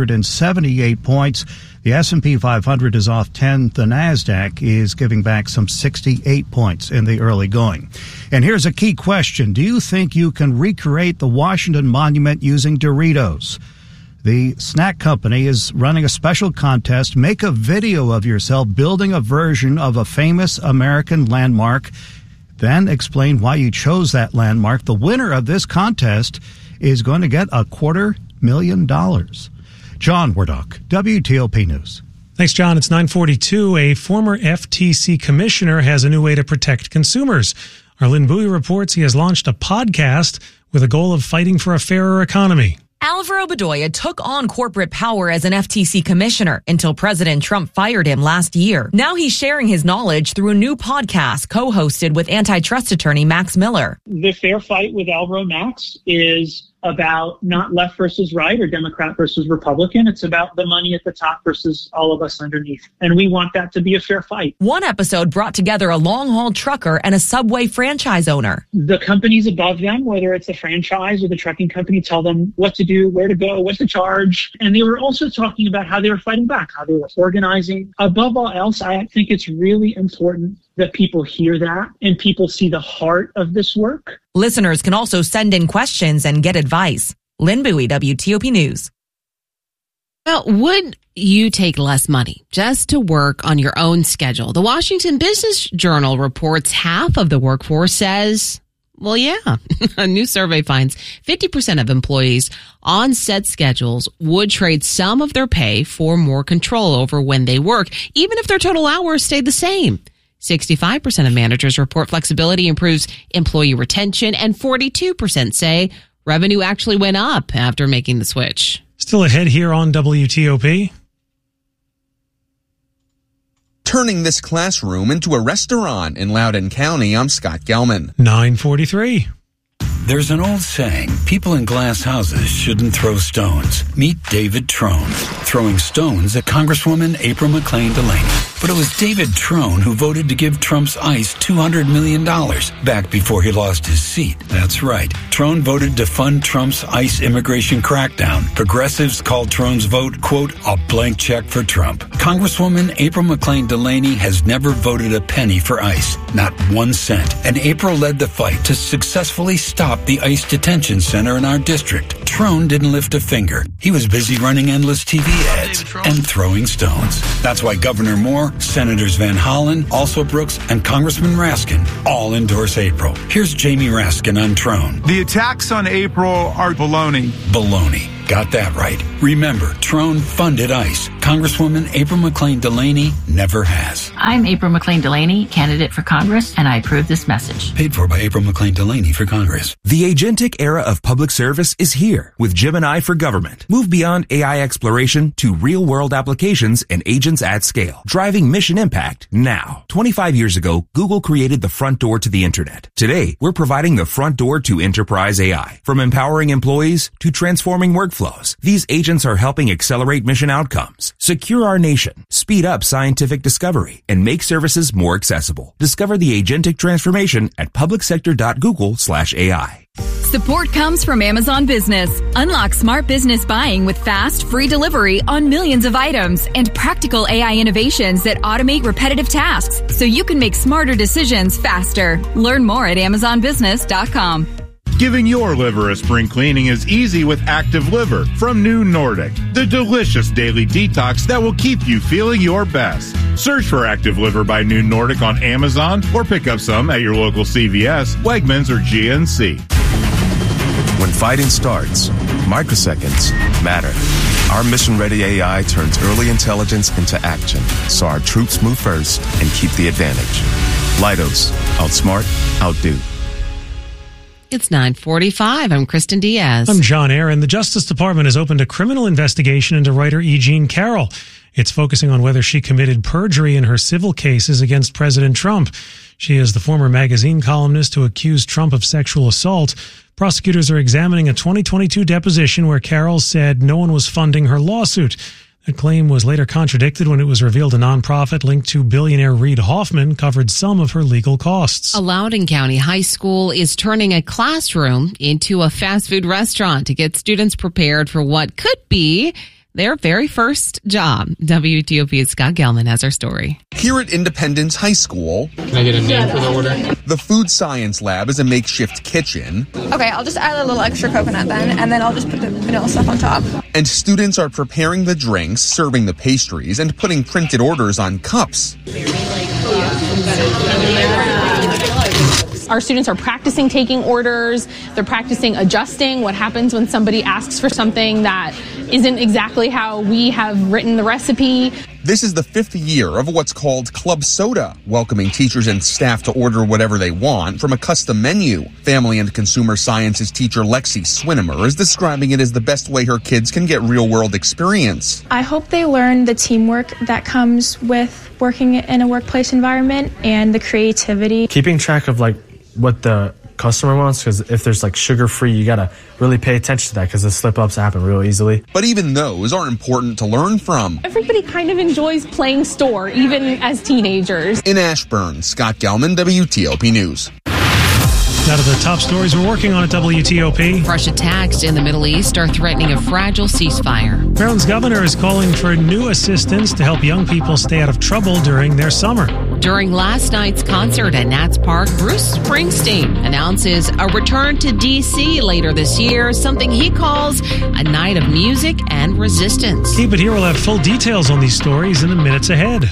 178 points. The S&P 500 is off 10. The NASDAQ is giving back some 68 points in the early going. And here's a key question. Do you think you can recreate the Washington Monument using Doritos? The snack company is running a special contest. Make a video of yourself building a version of a famous American landmark. Then explain why you chose that landmark. The winner of this contest is going to get $250,000. John Wardock, WTOP News. Thanks, John. It's 9:42. A former FTC commissioner has a new way to protect consumers. Our Lynn Bowie reports he has launched a podcast with a goal of fighting for a fairer economy. Alvaro Bedoya took on corporate power as an FTC commissioner until President Trump fired him last year. Now he's sharing his knowledge through a new podcast co-hosted with antitrust attorney Max Miller. The fair fight with Alvaro Max is about not left versus right or Democrat versus Republican. It's about the money at the top versus all of us underneath. And we want that to be a fair fight. One episode brought together a long-haul trucker and a Subway franchise owner. The companies above them, whether it's a franchise or the trucking company, tell them what to do, where to go, what to charge. And they were also talking about how they were fighting back, how they were organizing. Above all else, I think it's really important that people hear that and people see the heart of this work. Listeners can also send in questions and get advice. Lynn Bowie, WTOP News. Well, would you take less money just to work on your own schedule? The Washington Business Journal reports half of the workforce says, well, yeah. A new survey finds 50% of employees on set schedules would trade some of their pay for more control over when they work, even if their total hours stayed the same. 65% of managers report flexibility improves employee retention, and 42% say revenue actually went up after making the switch. Still ahead here on WTOP. Turning this classroom into a restaurant in Loudoun County, I'm Scott Gelman. 9:43. There's an old saying, people in glass houses shouldn't throw stones. Meet David Trone, throwing stones at Congresswoman April McClain Delaney. But it was David Trone who voted to give Trump's ICE $200 million back before he lost his seat. That's right. Trone voted to fund Trump's ICE immigration crackdown. Progressives called Trone's vote, quote, a blank check for Trump. Congresswoman April McClain Delaney has never voted a penny for ICE, not 1 cent. And April led the fight to successfully stop the ICE detention center in our district. Trone didn't lift a finger. He was busy running endless TV ads and throwing stones. That's why Governor Moore, Senators Van Hollen, also Brooks, and Congressman Raskin all endorse April. Here's Jamie Raskin on Trone. The attacks on April are baloney. Baloney. Got that right. Remember, Trone funded ICE. Congresswoman April McClain Delaney never has. I'm April McClain Delaney, candidate for Congress, and I approve this message. Paid for by April McClain Delaney for Congress. The agentic era of public service is here with Gemini for Government. Move beyond AI exploration to real-world applications and agents at scale, driving mission impact now. 25 years ago, Google created the front door to the internet. Today, we're providing the front door to enterprise AI. From empowering employees to transforming workflows, these agents are helping accelerate mission outcomes, secure our nation, speed up scientific discovery, and make services more accessible. Discover the agentic transformation at publicsector.google/AI. Support comes from Amazon Business. Unlock smart business buying with fast, free delivery on millions of items and practical AI innovations that automate repetitive tasks so you can make smarter decisions faster. Learn more at AmazonBusiness.com. Giving your liver a spring cleaning is easy with Active Liver from New Nordic, the delicious daily detox that will keep you feeling your best. Search for Active Liver by New Nordic on Amazon or pick up some at your local CVS, Wegmans, or GNC. When fighting starts, microseconds matter. Our mission-ready AI turns early intelligence into action, so our troops move first and keep the advantage. Leidos, outsmart, outdo. It's 9:45. I'm Kristen Diaz. I'm John Aaron. The Justice Department has opened a criminal investigation into writer E. Jean Carroll. It's focusing on whether she committed perjury in her civil cases against President Trump. She is the former magazine columnist who accused Trump of sexual assault. Prosecutors are examining a 2022 deposition where Carroll said no one was funding her lawsuit. That claim was later contradicted when it was revealed a nonprofit linked to billionaire Reid Hoffman covered some of her legal costs. A Loudoun County high school is turning a classroom into a fast food restaurant to get students prepared for what could be their very first job. WTOP's Scott Gelman has our story. Here at Independence High School, can I get a name for the order? The Food Science Lab is a makeshift kitchen. Okay, I'll just add a little extra coconut then, and then I'll just put the vanilla stuff on top. And students are preparing the drinks, serving the pastries, and putting printed orders on cups. Our students are practicing taking orders. They're practicing adjusting what happens when somebody asks for something that isn't exactly how we have written the recipe. This is the 5th year of what's called Club Soda, welcoming teachers and staff to order whatever they want from a custom menu. Family and Consumer Sciences teacher Lexi Swinimer is describing it as the best way her kids can get real-world experience. I hope they learn the teamwork that comes with working in a workplace environment and the creativity. Keeping track of what the customer wants, because if there's sugar-free, you gotta really pay attention to that because the slip-ups happen real easily. But even those are important to learn from. Everybody kind of enjoys playing store, even as teenagers. In Ashburn, Scott Gelman, WTOP News. Out of the top stories we're working on at WTOP. Fresh attacks in the Middle East are threatening a fragile ceasefire. Maryland's governor is calling for new assistance to help young people stay out of trouble during their summer. During last night's concert at Nats Park, Bruce Springsteen announces a return to D.C. later this year, something he calls a night of music and resistance. Keep it here. We'll have full details on these stories in the minutes ahead.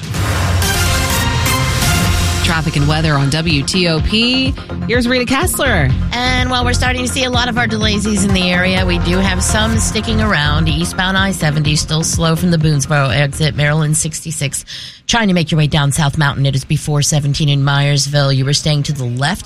Traffic and weather on WTOP. Here's Rita Kessler. And while we're starting to see a lot of our delays in the area, we do have some sticking around. Eastbound I-70 still slow from the Boonesboro exit, Maryland 66. Trying to make your way down South Mountain. It is before 17 in Myersville. You were staying to the left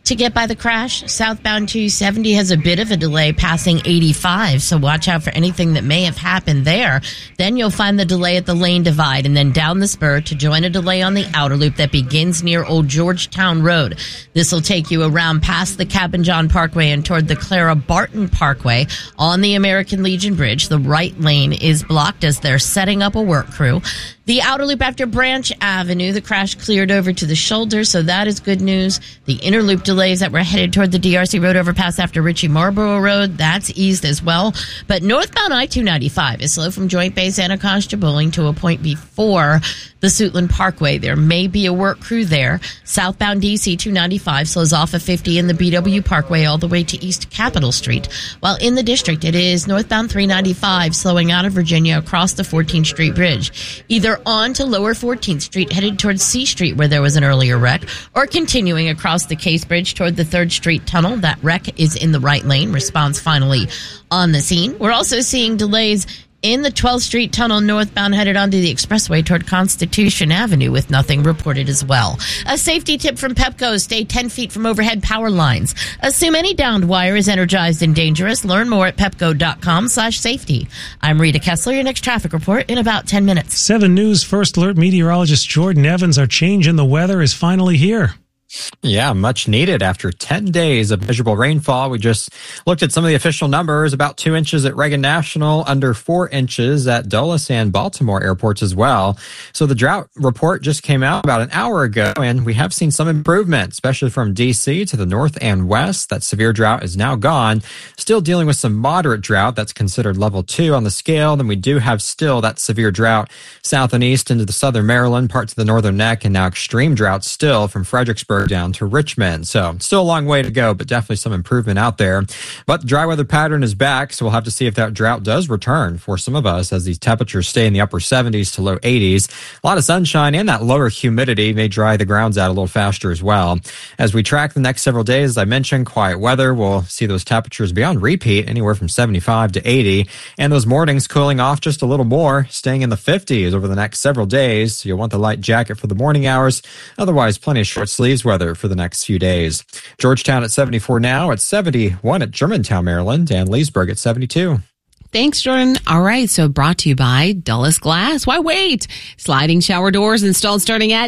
To get by the crash, southbound 270 has a bit of a delay passing 85, so watch out for anything that may have happened there. Then you'll find the delay at the lane divide and then down the spur to join a delay on the outer loop that begins near Old Georgetown Road. This will take you around past the Cabin John Parkway and toward the Clara Barton Parkway on the American Legion Bridge. The right lane is blocked as they're setting up a work crew. The outer loop after Branch Avenue, the crash cleared over to the shoulder, so that is good news. The inner loop delays that were headed toward the DRC Road overpass after Ritchie Marlboro Road, that's eased as well. But northbound I-295 is slow from Joint Base Anacostia Bowling to a point before the Suitland Parkway. There may be a work crew there. Southbound DC 295 slows off of 50 in the BW Parkway all the way to East Capitol Street. While in the district, it is northbound 395 slowing out of Virginia across the 14th Street Bridge. Either on to lower 14th Street headed towards C Street where there was an earlier wreck, or continuing across the Case Bridge toward the 3rd Street Tunnel. That wreck is in the right lane. Response finally on the scene. We're also seeing delays in the 12th Street Tunnel northbound headed onto the expressway toward Constitution Avenue with nothing reported as well. A safety tip from Pepco: stay 10 feet from overhead power lines. Assume any downed wire is energized and dangerous. Learn more at pepco.com/safety. I'm Rita Kessler. Your next traffic report in about 10 minutes. 7 News First Alert meteorologist Jordan Evans. Our change in the weather is finally here. Yeah, much needed after 10 days of miserable rainfall. We just looked at some of the official numbers, about 2 inches at Reagan National, under 4 inches at Dulles and Baltimore airports as well. So the drought report just came out about an hour ago, and we have seen some improvement, especially from D.C. to the north and west. That severe drought is now gone. Still dealing with some moderate drought. That's considered level 2 on the scale. Then we do have still that severe drought south and east into the southern Maryland, parts of the northern neck, and now extreme drought still from Fredericksburg down to Richmond. So still a long way to go, but definitely some improvement out there. But the dry weather pattern is back, so we'll have to see if that drought does return for some of us as these temperatures stay in the upper 70s to low 80s. A lot of sunshine and that lower humidity may dry the grounds out a little faster as well. As we track the next several days, as I mentioned, quiet weather, we'll see those temperatures be on repeat, anywhere from 75 to 80, and those mornings cooling off just a little more, staying in the 50s over the next several days. So you'll want the light jacket for the morning hours. Otherwise, plenty of short sleeves weather for the next few days. Georgetown at 74 now, at 71 at Germantown, Maryland, and Leesburg at 72. Thanks, Jordan. All right, so brought to you by Dulles Glass. Why wait? Sliding shower doors installed starting at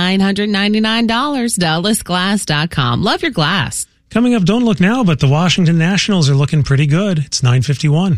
$999. DullesGlass.com. Love your glass. Coming up, don't look now, but the Washington Nationals are looking pretty good. It's 9:51.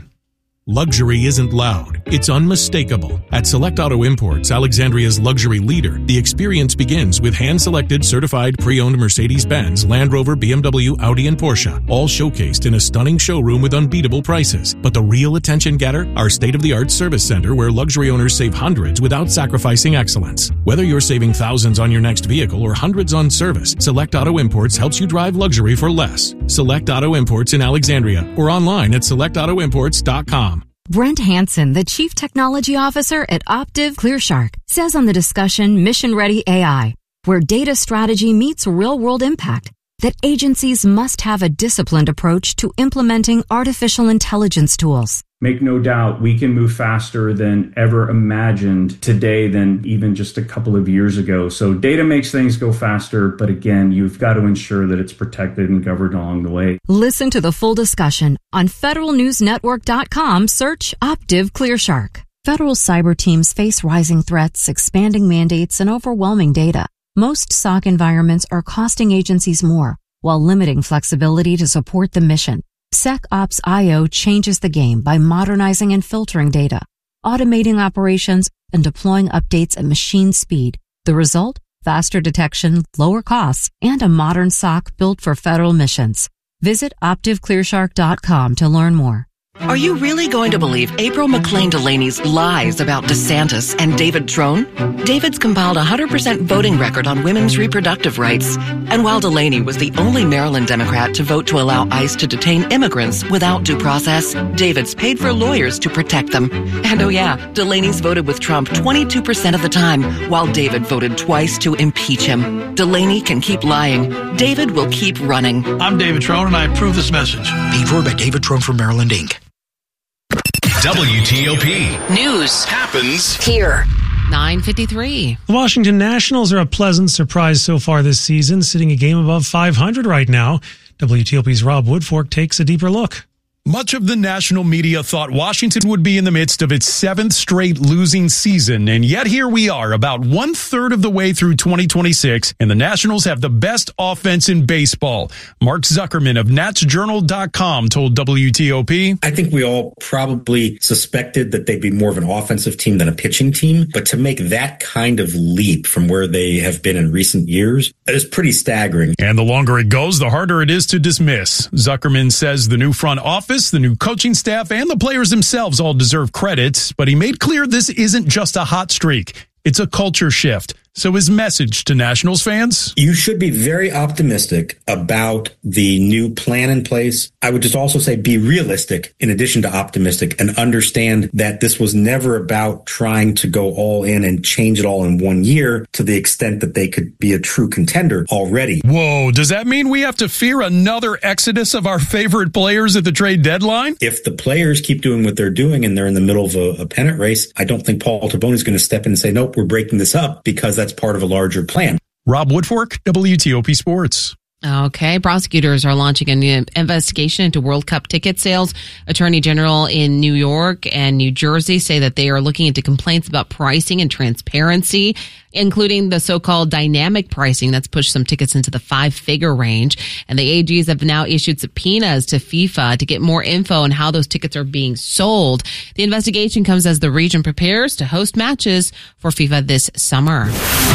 Luxury isn't loud, it's unmistakable. At Select Auto Imports, Alexandria's luxury leader, the experience begins with hand-selected certified pre-owned Mercedes-Benz, Land Rover, BMW, Audi, and Porsche, all showcased in a stunning showroom with unbeatable prices. But the real attention getter? Our state-of-the-art service center where luxury owners save hundreds without sacrificing excellence. Whether you're saving thousands on your next vehicle or hundreds on service, Select Auto Imports helps you drive luxury for less. Select Auto Imports in Alexandria or online at selectautoimports.com. Brent Hansen, the Chief Technology Officer at Optiv ClearShark, says on the discussion Mission Ready AI, where data strategy meets real-world impact, that agencies must have a disciplined approach to implementing artificial intelligence tools. Make no doubt, we can move faster than ever imagined today than even just a couple of years ago. So data makes things go faster, but again, you've got to ensure that it's protected and governed along the way. Listen to the full discussion on federalnewsnetwork.com. Search Optiv ClearShark. Federal cyber teams face rising threats, expanding mandates, and overwhelming data. Most SOC environments are costing agencies more, while limiting flexibility to support the mission. SecOps.io changes the game by modernizing and filtering data, automating operations, and deploying updates at machine speed. The result? Faster detection, lower costs, and a modern SOC built for federal missions. Visit OptivClearShark.com to learn more. Are you really going to believe April McLean Delaney's lies about DeSantis and David Trone? David's compiled a 100% voting record on women's reproductive rights. And while Delaney was the only Maryland Democrat to vote to allow ICE to detain immigrants without due process, David's paid for lawyers to protect them. And oh yeah, Delaney's voted with Trump 22% of the time, while David voted twice to impeach him. Delaney can keep lying. David will keep running. I'm David Trone, and I approve this message. Paid for by David Trone for Maryland, Inc. WTOP. News happens here. 9:53. The Washington Nationals are a pleasant surprise so far this season, sitting a game above 500 right now. WTOP's Rob Woodfork takes a deeper look. Much of the national media thought Washington would be in the midst of its 7th straight losing season, and yet here we are, about 1/3 of the way through 2026, and the Nationals have the best offense in baseball. Mark Zuckerman of NatsJournal.com told WTOP, I think we all probably suspected that they'd be more of an offensive team than a pitching team, but to make that kind of leap from where they have been in recent years is pretty staggering. And the longer it goes, the harder it is to dismiss. Zuckerman says the new front office, the new coaching staff, and the players themselves all deserve credit, but he made clear this isn't just a hot streak. It's a culture shift. So his message to Nationals fans? You should be very optimistic about the new plan in place. I would just also say be realistic in addition to optimistic, and understand that this was never about trying to go all in and change it all in 1 year to the extent that they could be a true contender already. Whoa, does that mean we have to fear another exodus of our favorite players at the trade deadline? If the players keep doing what they're doing and they're in the middle of a pennant race, I don't think Paul Tabone is going to step in and say, nope, we're breaking this up, because that's part of a larger plan. Rob Woodfork, WTOP Sports. Okay, prosecutors are launching a new investigation into World Cup ticket sales. Attorney General in New York and New Jersey say that they are looking into complaints about pricing and transparency, including the so-called dynamic pricing that's pushed some tickets into the 5-figure range. And the AGs have now issued subpoenas to FIFA to get more info on how those tickets are being sold. The investigation comes as the region prepares to host matches for FIFA this summer.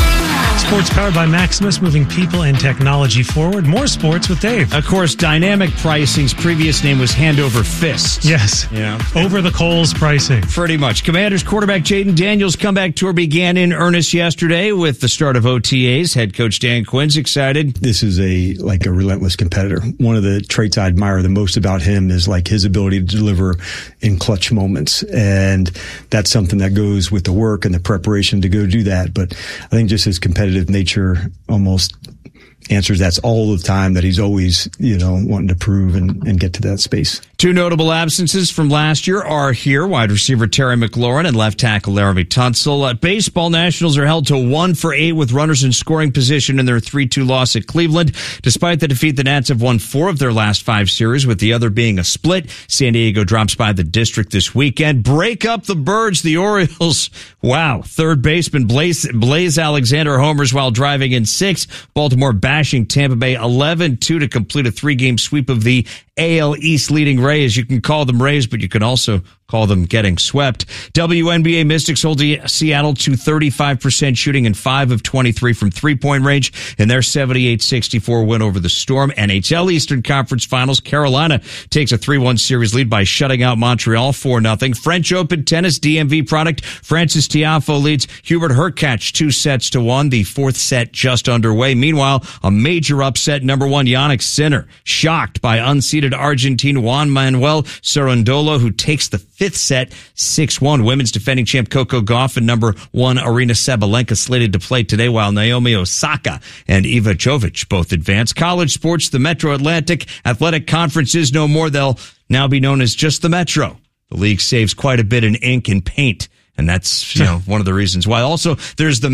Sports powered by Maximus, moving people and technology forward. More sports with Dave. Of course, dynamic pricing's previous name was hand over fist. Yes. Yeah. Over the coals pricing. Pretty much. Commanders quarterback Jaden Daniels' comeback tour began in earnest yesterday with the start of OTAs. Head coach Dan Quinn's excited. This is a relentless competitor. One of the traits I admire the most about him is his ability to deliver in clutch moments. And that's something that goes with the work and the preparation to go do that. But I think just his competitive nature almost answers that's all the time, that he's always, wanting to prove and get to that space. Two notable absences from last year are here. Wide receiver Terry McLaurin and left tackle Laramie Tunsil. At baseball, Nationals are held to 1 for 8 with runners in scoring position in their 3-2 loss at Cleveland. Despite the defeat, the Nats have won 4 of their last 5 series, with the other being a split. San Diego drops by the District this weekend. Break up the Birds, the Orioles. Wow. Third baseman Blaze Alexander homers while driving in 6. Baltimore bashing Tampa Bay 11-2 to complete a 3-game sweep of the AL East leading Rays. You can call them Rays, but you can also call them getting swept. WNBA Mystics hold Seattle to 35% shooting and 5 of 23 from three-point range in their 78-64 win over the Storm. NHL Eastern Conference Finals, Carolina takes a 3-1 series lead by shutting out Montreal 4-0. French Open tennis DMV product, Francis Tiafoe leads Hubert Hurkacz 2-1. The 4th set just underway. Meanwhile, a major upset, number 1 Jannik Sinner shocked by unseeded Argentine Juan Manuel Cerundolo, who takes the 5th set 6-1. Women's defending champ Coco Gauff and number 1 Arina Sabalenka slated to play today, while Naomi Osaka and Iva Jovic both advance. College sports, the Metro Atlantic Athletic Conference is no more. They'll now be known as just the Metro. The league saves quite a bit in ink and paint. And that's, one of the reasons why. Also, there's the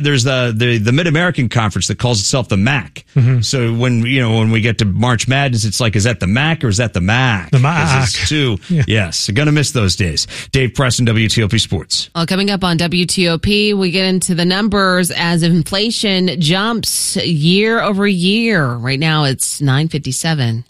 Mid-American Conference that calls itself the MAC. Mm-hmm. So when we get to March Madness, it's like, is that the MAC or is that the MAC? The MAC. It's 2. Yeah. Yes. Gonna miss those days. Dave Preston, WTOP Sports. Well, coming up on WTOP, we get into the numbers as inflation jumps year over year. Right now, it's 9:57.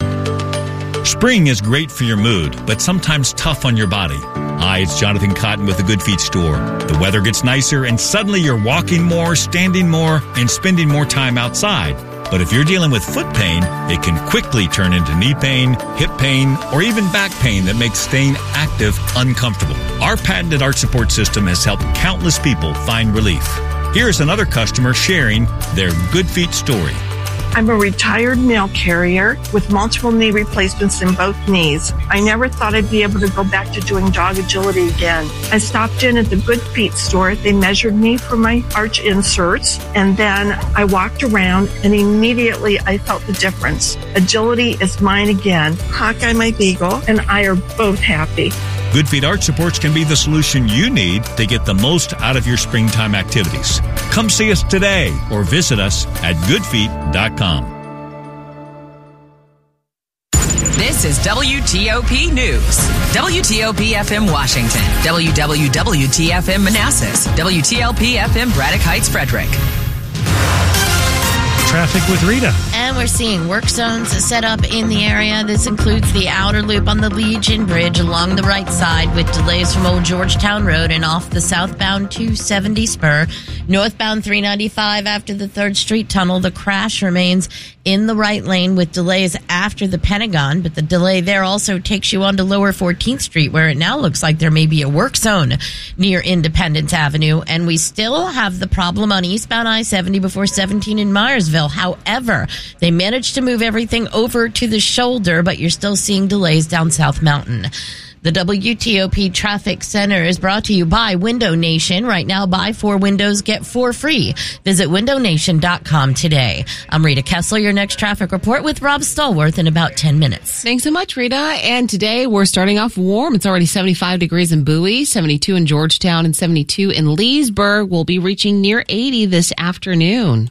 Spring is great for your mood, but sometimes tough on your body. Hi, it's Jonathan Cotton with the Good Feet store. The weather gets nicer and suddenly you're walking more, standing more, and spending more time outside. But if you're dealing with foot pain, it can quickly turn into knee pain, hip pain, or even back pain that makes staying active uncomfortable. Our patented arch support system has helped countless people find relief. Here's another customer sharing their Good Feet story. I'm a retired mail carrier with multiple knee replacements in both knees. I never thought I'd be able to go back to doing dog agility again. I stopped in at the Good Feet store. They measured me for my arch inserts, and then I walked around, and immediately I felt the difference. Agility is mine again. Hawkeye, my beagle, and I are both happy. Good Feet Arch Supports can be the solution you need to get the most out of your springtime activities. Come see us today or visit us at goodfeet.com. This is WTOP News. WTOP FM Washington. WWWTFM Manassas. WTLP FM Braddock Heights Frederick. Traffic with Rita. And we're seeing work zones set up in the area. This includes the outer loop on the Legion Bridge along the right side with delays from Old Georgetown Road and off the southbound 270 spur. Northbound 395 after the 3rd Street Tunnel. The crash remains in the right lane with delays after the Pentagon, but the delay there also takes you onto Lower 14th Street, where it now looks like there may be a work zone near Independence Avenue. And we still have the problem on eastbound I-70 before 17 in Myersville. However, they managed to move everything over to the shoulder, but you're still seeing delays down South Mountain. The WTOP Traffic Center is brought to you by Window Nation. Right now, buy 4 windows, get 4 free. Visit windownation.com today. I'm Rita Kessler, your next traffic report with Rob Stallworth in about 10 minutes. Thanks so much, Rita. And today we're starting off warm. It's already 75 degrees in Bowie, 72 in Georgetown, and 72 in Leesburg. We'll be reaching near 80 this afternoon.